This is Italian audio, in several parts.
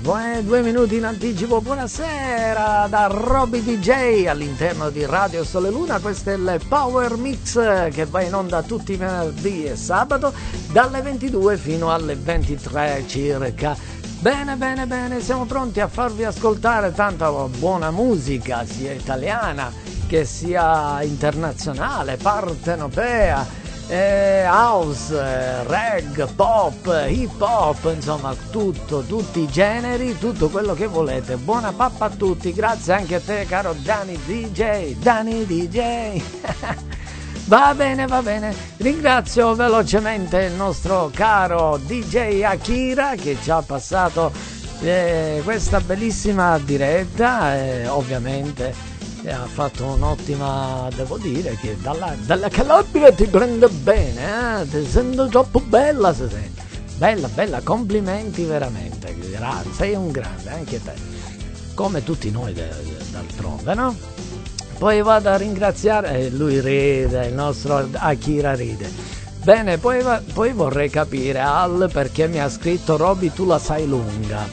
2 minuti in anticipo, buonasera da Roby DJ all'interno di Radio Sole Luna. Questo è il Power Mix che va in onda tutti i venerdì e sabato dalle 22 fino alle 23 circa. Bene, siamo pronti a farvi ascoltare tanta buona musica, sia italiana che sia internazionale, partenopea, house, reg, pop, hip hop, insomma tutti i generi, tutto quello che volete. Buona pappa a tutti, grazie anche a te caro Dani DJ. Va bene, ringrazio velocemente il nostro caro DJ Akira che ci ha passato questa bellissima diretta, ovviamente ha fatto un'ottima, devo dire che dalla Calabria ti prende bene, ti sento troppo bella, se senti. Bella, complimenti veramente, sei un grande anche te, come tutti noi d'altronde, no? Poi vado a ringraziare, lui ride, il nostro Akira ride. Bene, poi vorrei capire Al perché mi ha scritto Roby tu la sai lunga.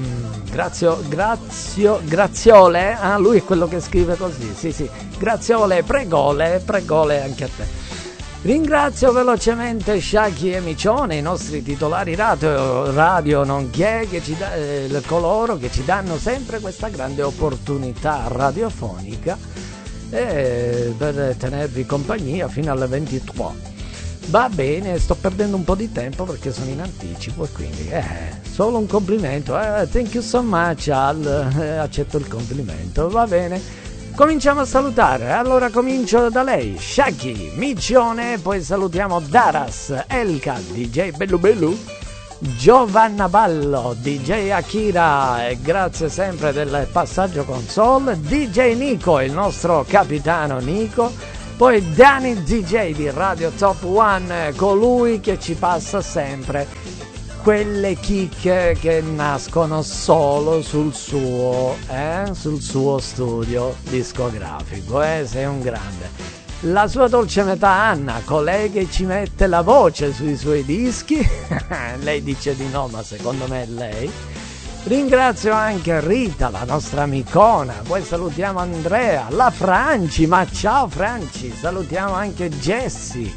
Graziole, lui è quello che scrive così, sì, Graziole, pregole anche a te. Ringrazio velocemente Shaki e Micione, i nostri titolari radio nonché coloro che ci danno sempre questa grande opportunità radiofonica per tenervi compagnia fino alle 23. Va bene, sto perdendo un po' di tempo perché sono in anticipo e quindi solo un complimento. Thank you so much Al, accetto il complimento. Va bene, cominciamo a salutare. Allora comincio da lei, Shaki, Miccione, poi salutiamo Daras, Elka, DJ Bellu, Giovanna Ballo, DJ Akira e grazie sempre del passaggio console, DJ Nico, il nostro capitano Nico. Poi Dani DJ di Radio Top One, colui che ci passa sempre quelle chicche che nascono solo sul suo studio discografico. Sei un grande. La sua dolce metà Anna, colei che ci mette la voce sui suoi dischi. Lei dice di no, ma secondo me è lei. Ringrazio anche Rita, la nostra amicona, poi salutiamo Andrea, la Franci, ma ciao Franci, salutiamo anche Jessi,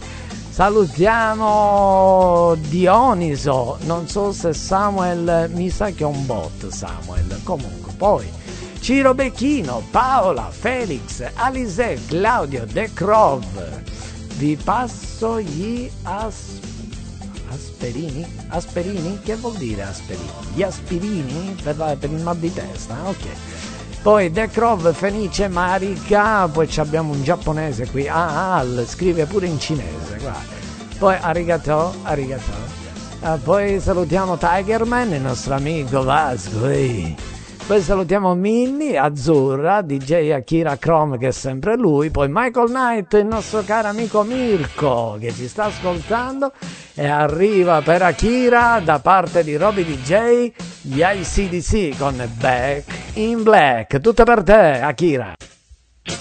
salutiamo Dioniso, non so se Samuel, mi sa che è un bot Samuel, comunque, poi Ciro Becchino, Paola, Felix, Alise, Claudio, De Crov, vi passo gli Asperini? Che vuol dire asperini? Gli aspirini per il mal di testa, ok. Poi The Crov, Fenice, Marica, poi abbiamo un giapponese qui, Al, scrive pure in cinese, guarda. Poi arigato. Poi salutiamo Tigerman, il nostro amico Vasco. Poi salutiamo Minnie, Azzurra, DJ Akira Chrome che è sempre lui, poi Michael Knight, il nostro caro amico Mirko che ci sta ascoltando e arriva per Akira da parte di Roby DJ gli ICDC con Back in Black. Tutto per te Akira.